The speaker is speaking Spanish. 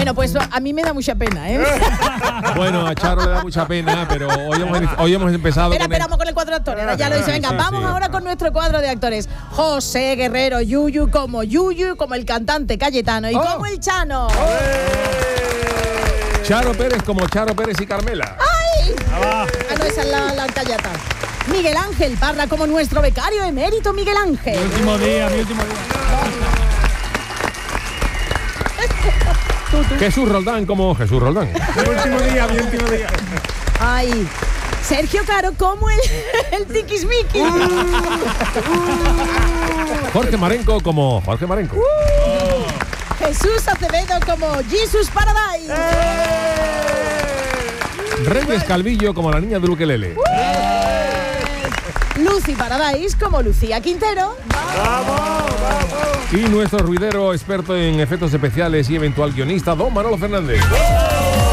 Bueno, pues a mí me da mucha pena, ¿eh? Bueno, a Charo le da mucha pena, pero hoy hemos empezado Esperamos con el cuadro de actores. Ahora ya lo dice. Venga, vamos ahora con nuestro cuadro de actores. José Guerrero Yuyu, como el cantante Cayetano y como el Chano. Charo Pérez como Charo Pérez y Carmela. ¡Ay! No, esa es la Cayeta. Miguel Ángel Parra como nuestro becario emérito Miguel Ángel. Mi último día. Jesús Roldán como Jesús Roldán. Mi último día. Ay, Sergio Caro como el Tiquismiquis. Jorge Marenco como Jorge Marenco. Jesús Acevedo como Jesus Paradise. Reyes Calvillo como la niña de Ukelele. Lucy Paradise como Lucía Quintero. Y nuestro ruidero experto en efectos especiales y eventual guionista, don Manolo Fernández.